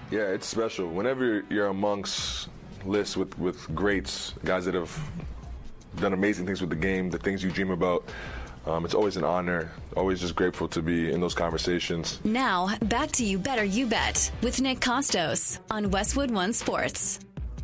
Yeah, it's special. Whenever you're amongst lists with greats, guys that have done amazing things with the game, the things you dream about, it's always an honor. Always just grateful to be in those conversations. Now, back to You Better You Bet with Nick Kostos on Westwood One Sports.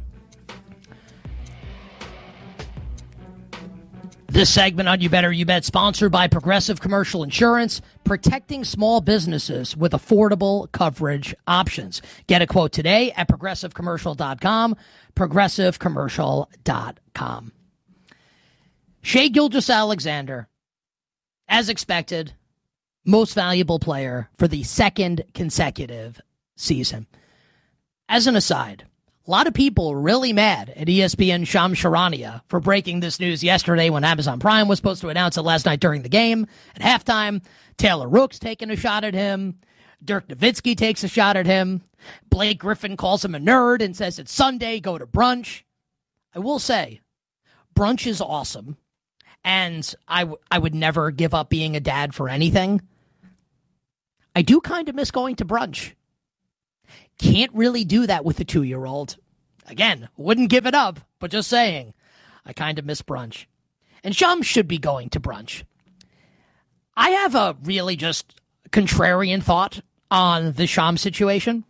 This segment on You Better You Bet, sponsored by Progressive Commercial Insurance, protecting small businesses with affordable coverage options. Get a quote today at progressivecommercial.com, progressivecommercial.com. Shai Gilgeous-Alexander, as expected, most valuable player for the second consecutive season. As an aside, a lot of people really mad at ESPN Shams Charania for breaking this news yesterday when Amazon Prime was supposed to announce it last night during the game. At halftime, Taylor Rook's taking a shot at him. Dirk Nowitzki takes a shot at him. Blake Griffin calls him a nerd and says it's Sunday, go to brunch. I will say, brunch is awesome, and I would never give up being a dad for anything. I do kind of miss going to brunch. Can't really do that with a 2-year-old. Again, wouldn't give it up, but just saying, I kind of miss brunch. And Shams should be going to brunch. I have a really just contrarian thought on the Shams situation.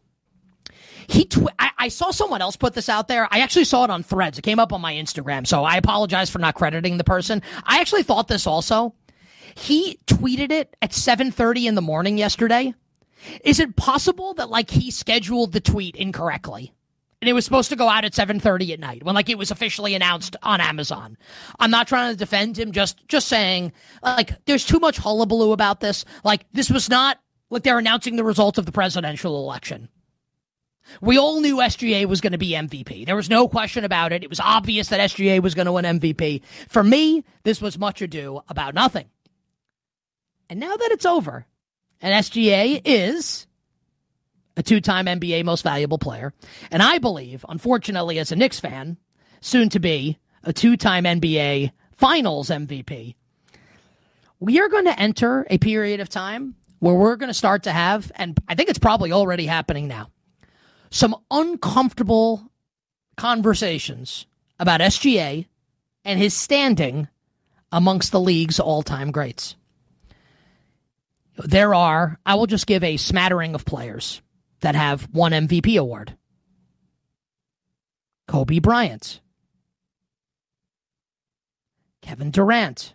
I saw someone else put this out there. I actually saw it on Threads. It came up on my Instagram, so I apologize for not crediting the person. I actually thought this also. He tweeted it at 7:30 in the morning yesterday. Is it possible that, like, he scheduled the tweet incorrectly? And it was supposed to go out at 7:30 at night when, like, it was officially announced on Amazon. I'm not trying to defend him, just saying, like, there's too much hullabaloo about this. Like, this was not like they're announcing the results of the presidential election. We all knew SGA was going to be MVP. There was no question about it. It was obvious that SGA was going to win MVP. For me, this was much ado about nothing. And now that it's over, and SGA is a 2-time NBA most valuable player, and I believe, unfortunately, as a Knicks fan, soon to be a 2-time NBA Finals MVP, we are going to enter a period of time where we're going to start to have, and I think it's probably already happening now, some uncomfortable conversations about SGA and his standing amongst the league's all-time greats. There are, I will just give a smattering of players that have one MVP award. Kobe Bryant, Kevin Durant,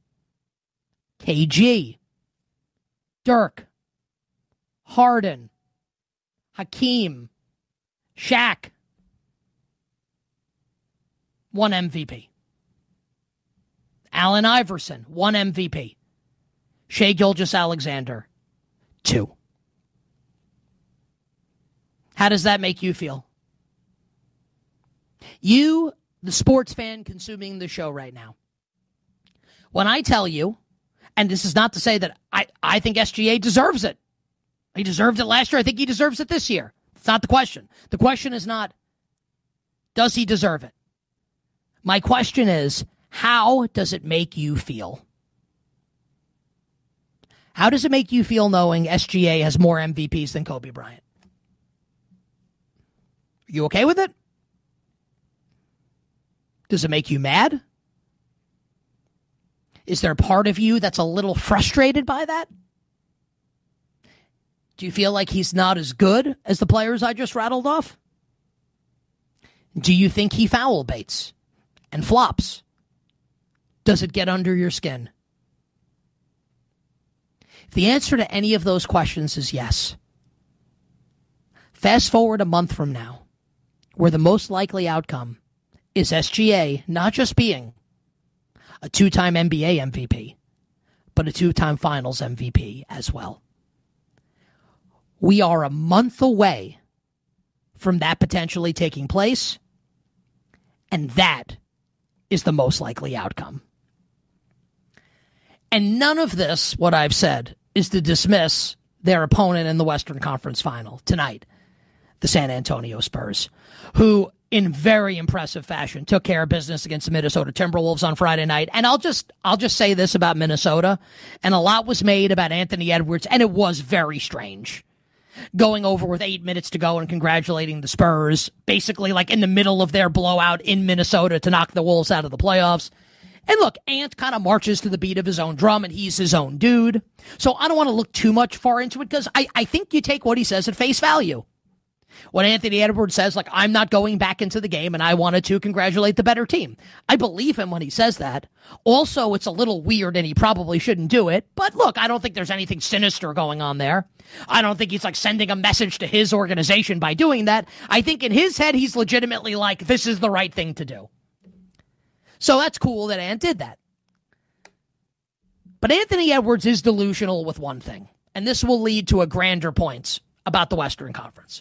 KG, Dirk, Harden, Hakeem, Shaq, one MVP. Allen Iverson, one MVP. Shai Gilgeous-Alexander, 2. How does that make you feel? You, the sports fan consuming the show right now. When I tell you, and this is not to say that I think SGA deserves it. He deserved it last year. I think he deserves it this year. It's not the question. The question is not, does he deserve it? My question is, how does it make you feel? How does it make you feel knowing SGA has more MVPs than Kobe Bryant? Are you okay with it? Does it make you mad? Is there a part of you that's a little frustrated by that? Do you feel like he's not as good as the players I just rattled off? Do you think he foul baits and flops? Does it get under your skin? If the answer to any of those questions is yes, fast forward a month from now, where the most likely outcome is SGA not just being a 2-time NBA MVP, but a 2-time Finals MVP as well. We are a month away from that potentially taking place, and that is the most likely outcome. And none of this, what I've said, is to dismiss their opponent in the Western Conference Final tonight, the San Antonio Spurs, who in very impressive fashion took care of business against the Minnesota Timberwolves on Friday night. And I'll just say this about Minnesota, and a lot was made about Anthony Edwards, and it was very strange. going over with 8 minutes to go and congratulating the Spurs, basically like in the middle of their blowout in Minnesota to knock the Wolves out of the playoffs. And look, Ant kind of marches to the beat of his own drum, and he's his own dude. So I don't want to look too much far into it, because I think you take what he says at face value. When Anthony Edwards says, like, I'm not going back into the game and I wanted to congratulate the better team, I believe him when he says that. Also, it's a little weird and he probably shouldn't do it. But look, I don't think there's anything sinister going on there. I don't think he's like sending a message to his organization by doing that. I think in his head, he's legitimately like, this is the right thing to do. So that's cool that Ant did that. But Anthony Edwards is delusional with one thing, and this will lead to a grander point about the Western Conference.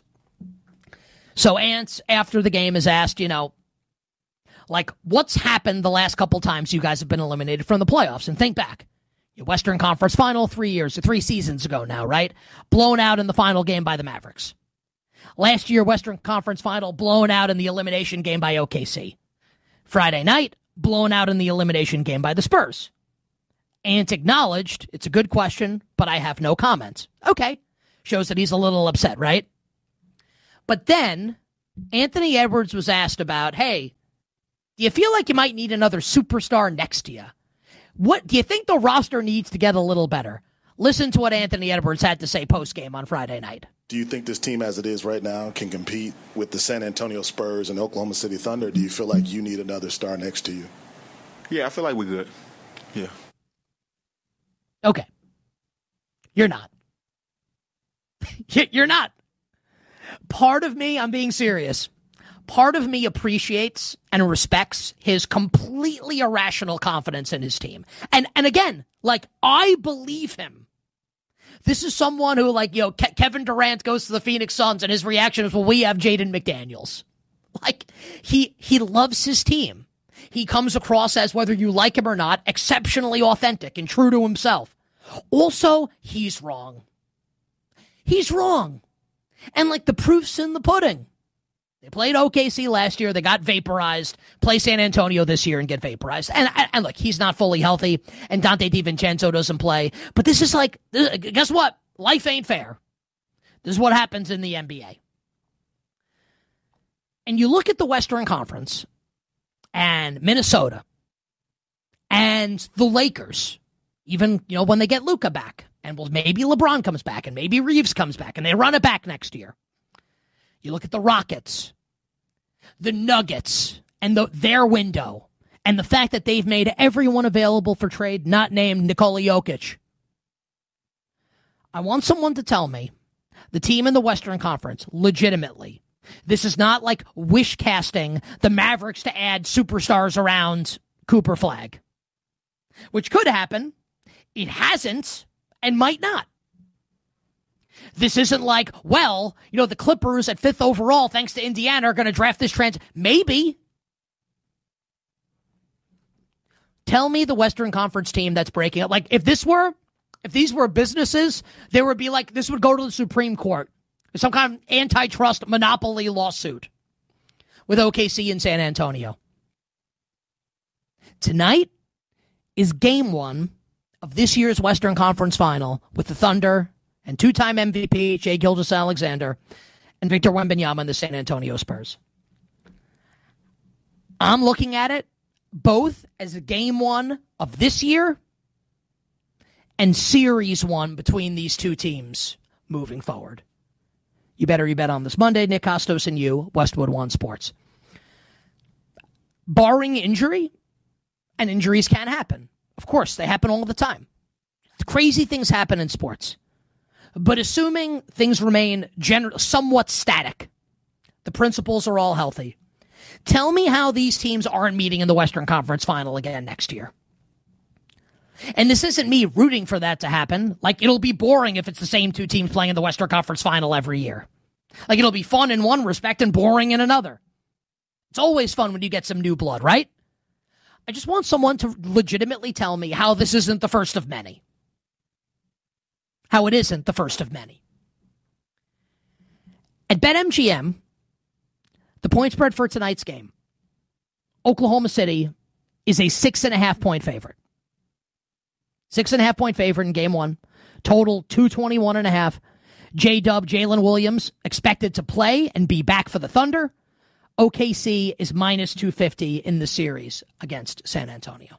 So Ant, after the game, is asked, like, what's happened the last couple times you guys have been eliminated from the playoffs? And think back. Western Conference Final 3 seasons ago now, right? Blown out in the final game by the Mavericks. Last year, Western Conference Final, blown out in the elimination game by OKC. Friday night, blown out in the elimination game by the Spurs. Ant acknowledged, it's a good question, but I have no comments. Okay. Shows that he's a little upset, right? But then Anthony Edwards was asked about, hey, do you feel like you might need another superstar next to you? What do you think the roster needs to get a little better? Listen to what Anthony Edwards had to say post-game on Friday night. Do you think this team as it is right now can compete with the San Antonio Spurs and Oklahoma City Thunder? Do you feel like you need another star next to you? Yeah, I feel like we're good. Yeah. Okay. You're not. You're not. Part of me, I'm being serious, part of me appreciates and respects his completely irrational confidence in his team. And again, like, I believe him. This is someone who, like, Kevin Durant goes to the Phoenix Suns and his reaction is, well, we have Jaden McDaniels. Like, he loves his team. He comes across as, whether you like him or not, exceptionally authentic and true to himself. Also, he's wrong. He's wrong. And, like, the proof's in the pudding. They played OKC last year. They got vaporized. Play San Antonio this year and get vaporized. And look, he's not fully healthy, and Dante DiVincenzo doesn't play. But this is like, guess what? Life ain't fair. This is what happens in the NBA. And you look at the Western Conference and Minnesota and the Lakers, even, when they get Luka back, and maybe LeBron comes back, and maybe Reeves comes back, and they run it back next year. You look at the Rockets, the Nuggets, and their window, and the fact that they've made everyone available for trade, not named Nikola Jokic. I want someone to tell me, the team in the Western Conference, legitimately, this is not like wish casting the Mavericks to add superstars around Cooper Flag, which could happen. It hasn't and might not. This isn't like, well, the Clippers at 5th overall, thanks to Indiana, are going to draft this trans. Maybe. Tell me the Western Conference team that's breaking up. Like, if these were businesses, there would be like, this would go to the Supreme Court. Some kind of antitrust monopoly lawsuit with OKC and San Antonio. Tonight is game 1 of this year's Western Conference Final with the Thunder and two-time MVP Shai Gilgeous-Alexander and Victor Wembanyama and the San Antonio Spurs. I'm looking at it both as a game 1 of this year and series 1 between these two teams moving forward. You bet on this Monday. Nick Kostos and you, Westwood One Sports. Barring injury, and injuries can happen. Of course, they happen all the time. Crazy things happen in sports. But assuming things remain somewhat static, the principles are all healthy. Tell me how these teams aren't meeting in the Western Conference Final again next year. And this isn't me rooting for that to happen. Like, it'll be boring if it's the same two teams playing in the Western Conference Final every year. Like, it'll be fun in one respect and boring in another. It's always fun when you get some new blood, right? I just want someone to legitimately tell me how this isn't the first of many. How it isn't the first of many. At BetMGM, the point spread for tonight's game, Oklahoma City is a 6.5-point favorite. 6.5-point favorite in game 1. Total 221.5. J-Dub, Jalen Williams, expected to play and be back for the Thunder. OKC is minus 250 in the series against San Antonio.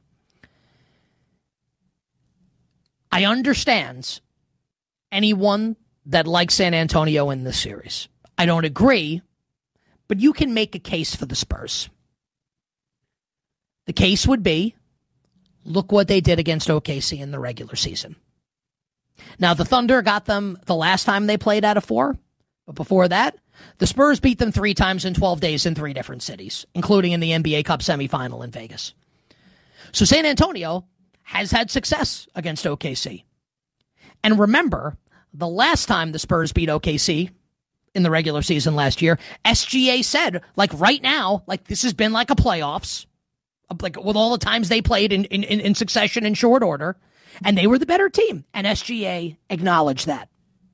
I understand anyone that likes San Antonio in this series. I don't agree, but you can make a case for the Spurs. The case would be, look what they did against OKC in the regular season. Now, the Thunder got them the last time they played out of 4, but before that, the Spurs beat them 3 times in 12 days in 3 different cities, including in the NBA Cup semifinal in Vegas. So San Antonio has had success against OKC. And remember, the last time the Spurs beat OKC in the regular season last year, SGA said, right now, this has been like a playoffs, with all the times they played in succession in short order, and they were the better team. And SGA acknowledged that.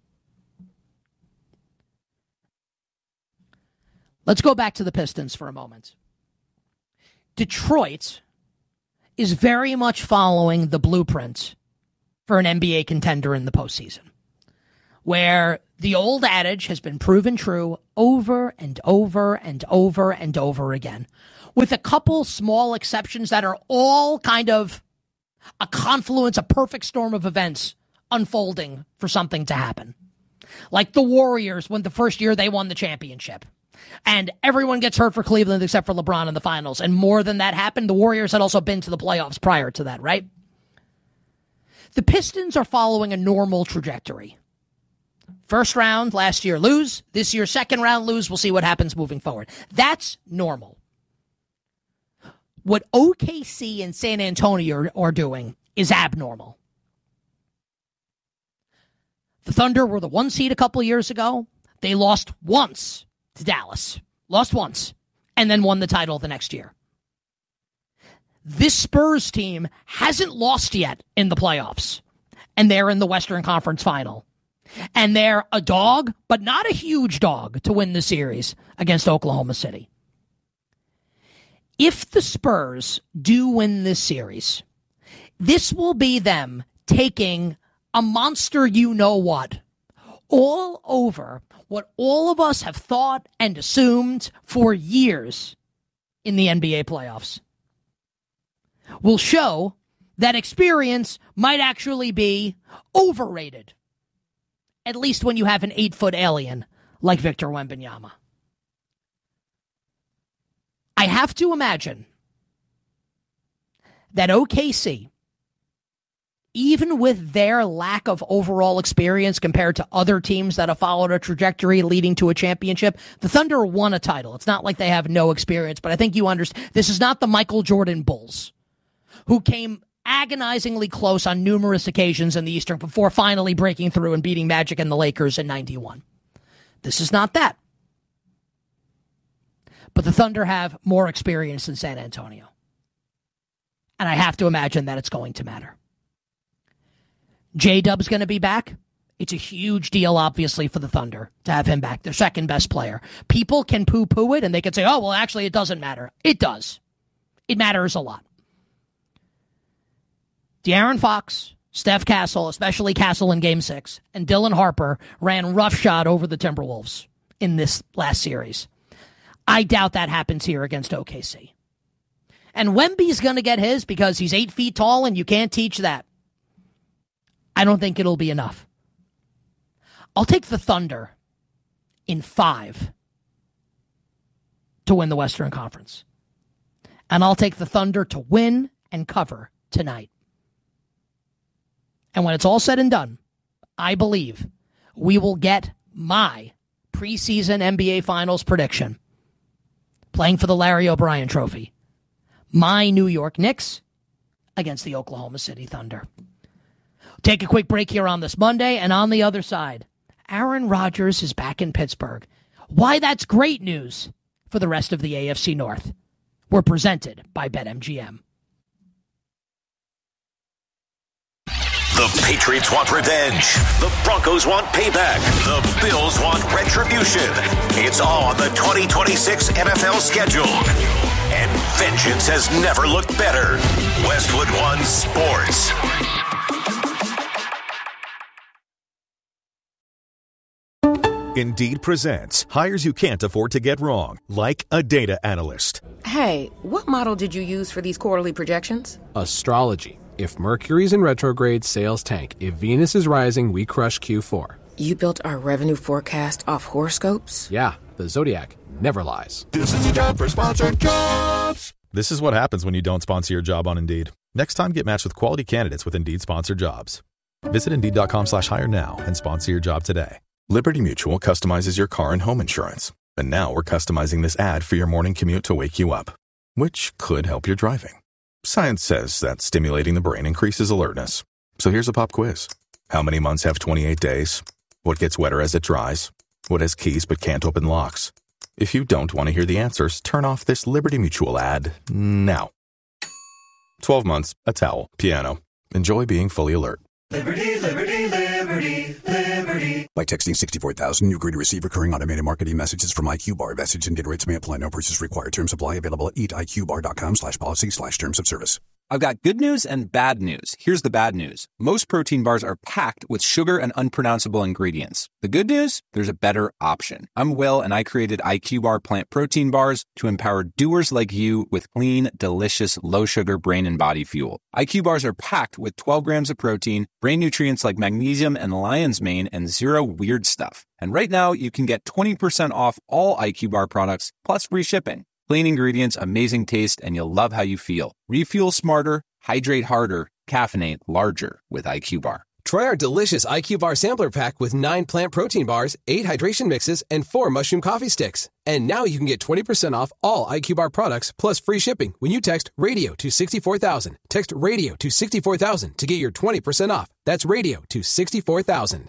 Let's go back to the Pistons for a moment. Detroit is very much following the blueprint for an NBA contender in the postseason, where the old adage has been proven true over and over and over and over again, with a couple small exceptions that are all kind of a confluence, a perfect storm of events unfolding for something to happen. Like the Warriors, when the first year they won the championship. And everyone gets hurt for Cleveland except for LeBron in the finals. And more than that happened, the Warriors had also been to the playoffs prior to that, right? The Pistons are following a normal trajectory. First round, last year, lose. This year, second round, lose. We'll see what happens moving forward. That's normal. What OKC and San Antonio are doing is abnormal. The Thunder were the 1 seed a couple years ago. They lost once to Dallas. Lost once. And then won the title the next year. This Spurs team hasn't lost yet in the playoffs. And they're in the Western Conference Final. And they're a dog, but not a huge dog, to win the series against Oklahoma City. If the Spurs do win this series, this will be them taking a monster you-know-what all over what all of us have thought and assumed for years in the NBA playoffs. Will show that experience might actually be overrated, at least when you have an 8-foot alien like Victor Wembanyama. I have to imagine that OKC, even with their lack of overall experience compared to other teams that have followed a trajectory leading to a championship, the Thunder won a title. It's not like they have no experience, but I think you understand. This is not the Michael Jordan Bulls, who came agonizingly close on numerous occasions in the Eastern before finally breaking through and beating Magic and the Lakers in 91. This is not that. But the Thunder have more experience than San Antonio. And I have to imagine that it's going to matter. J-Dub's going to be back. It's a huge deal, obviously, for the Thunder to have him back, their second best player. People can poo-poo it, and they can say, oh, well, actually, it doesn't matter. It does. It matters a lot. De'Aaron Fox, Steph Castle, especially Castle in Game 6, and Dylan Harper ran roughshod over the Timberwolves in this last series. I doubt that happens here against OKC. And Wemby's going to get his because he's 8 feet tall, and you can't teach that. I don't think it'll be enough. I'll take the Thunder in 5 to win the Western Conference. And I'll take the Thunder to win and cover tonight. And when it's all said and done, I believe we will get my preseason NBA Finals prediction. Playing for the Larry O'Brien Trophy. My New York Knicks against the Oklahoma City Thunder. Take a quick break here on this Monday, and on the other side, Aaron Rodgers is back in Pittsburgh. Why that's great news for the rest of the AFC North. We're presented by BetMGM. The Patriots want revenge. The Broncos want payback. The Bills want retribution. It's all on the 2026 NFL schedule. And vengeance has never looked better. Westwood One Sports. Indeed presents hires you can't afford to get wrong, like a data analyst. Hey, what model did you use for these quarterly projections? Astrology. If Mercury's in retrograde, sales tank. If Venus is rising, we crush Q4. You built our revenue forecast off horoscopes? Yeah, the Zodiac never lies. This is a job for Sponsored Jobs. This is what happens when you don't sponsor your job on Indeed. Next time, get matched with quality candidates with Indeed Sponsored Jobs. Visit Indeed.com/hire now and sponsor your job today. Liberty Mutual customizes your car and home insurance. And now we're customizing this ad for your morning commute to wake you up, which could help your driving. Science says that stimulating the brain increases alertness. So here's a pop quiz. How many months have 28 days? What gets wetter as it dries? What has keys but can't open locks? If you don't want to hear the answers, turn off this Liberty Mutual ad now. 12 months, a towel, piano. Enjoy being fully alert. Liberty, liberty, liberty, liberty. By texting 64,000, you agree to receive recurring automated marketing messages from IQBar. Message and data rates may apply. No purchase required. Terms apply. Available at eatiqbar.com/policy/terms of service. I've got good news and bad news. Here's the bad news. Most protein bars are packed with sugar and unpronounceable ingredients. The good news? There's a better option. I'm Will, and I created IQBar plant protein bars to empower doers like you with clean, delicious, low-sugar brain and body fuel. IQ bars are packed with 12 grams of protein, brain nutrients like magnesium and lion's mane, and zero weird stuff. And right now, you can get 20% off all IQ Bar products, plus free shipping. Clean ingredients, amazing taste, and you'll love how you feel. Refuel smarter, hydrate harder, caffeinate larger with IQ Bar. Try our delicious IQ Bar sampler pack with 9 plant protein bars, 8 hydration mixes, and 4 mushroom coffee sticks. And now you can get 20% off all IQ Bar products plus free shipping when you text RADIO to 64,000. Text RADIO to 64,000 to get your 20% off. That's RADIO to 64,000.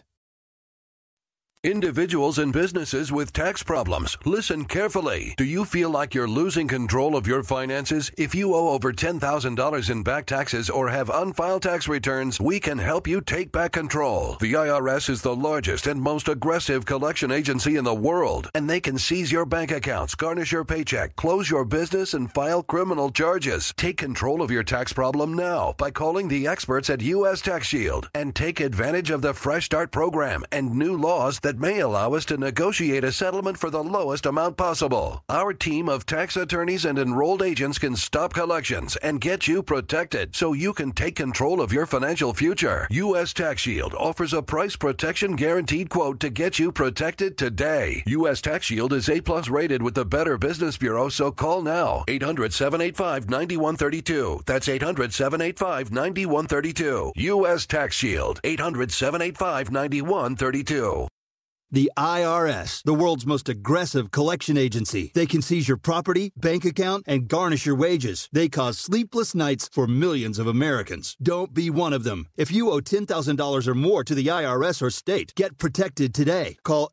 Individuals and businesses with tax problems, listen carefully. Do you feel like you're losing control of your finances? If you owe over $10,000 in back taxes or have unfiled tax returns, we can help you take back control. The IRS is the largest and most aggressive collection agency in the world, and they can seize your bank accounts, garnish your paycheck, close your business, and file criminal charges. Take control of your tax problem now by calling the experts at U.S. Tax Shield and take advantage of the Fresh Start program and new laws that may allow us to negotiate a settlement for the lowest amount possible. Our team of tax attorneys and enrolled agents can stop collections and get you protected so you can take control of your financial future. U.S. Tax Shield offers a price protection guaranteed quote to get you protected today. U.S. Tax Shield is A+ rated with the Better Business Bureau, so call now. 800-785-9132. That's 800-785-9132. U.S. Tax Shield. 800-785-9132. The IRS, the world's most aggressive collection agency. They can seize your property, bank account, and garnish your wages. They cause sleepless nights for millions of Americans. Don't be one of them. If you owe $10,000 or more to the IRS or state, get protected today. Call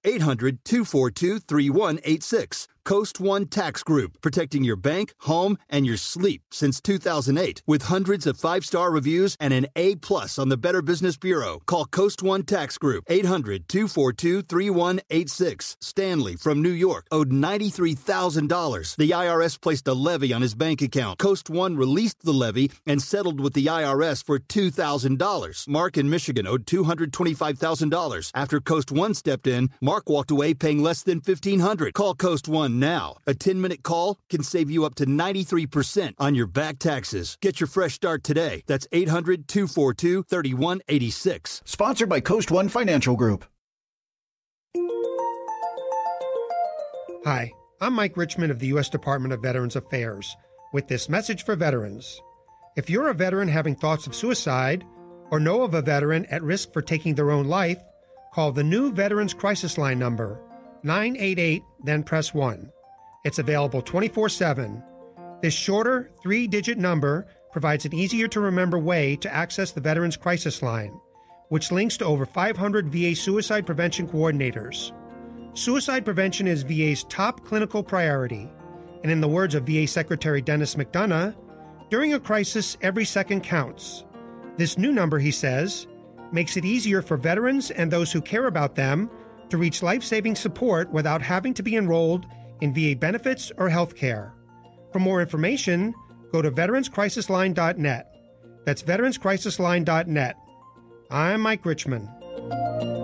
800-242-3186. Coast One Tax Group, protecting your bank, home, and your sleep since 2008. With hundreds of 5-star reviews and an A+ on the Better Business Bureau. Call Coast One Tax Group, 800-242-3186. Stanley from New York owed $93,000. The IRS placed a levy on his bank account. Coast One released the levy and settled with the IRS for $2,000. Mark in Michigan owed $225,000. After Coast One stepped in, Mark walked away paying less than $1,500. Call Coast One now. A 10-minute call can save you up to 93% on your back taxes. Get your fresh start today. That's 800-242-3186. Sponsored by Coast One Financial Group. Hi, I'm Mike Richmond of the U.S. Department of Veterans Affairs with this message for veterans. If you're a veteran having thoughts of suicide or know of a veteran at risk for taking their own life, call the new Veterans Crisis Line number, 988, then press 1. It's available 24/7. This shorter, 3-digit number provides an easier-to-remember way to access the Veterans Crisis Line, which links to over 500 VA suicide prevention coordinators. Suicide prevention is VA's top clinical priority, and in the words of VA Secretary Dennis McDonough, during a crisis, every second counts. This new number, he says, makes it easier for veterans and those who care about them to reach life-saving support without having to be enrolled in VA benefits or health care. For more information, go to veteranscrisisline.net. That's veteranscrisisline.net. I'm Mike Richmond.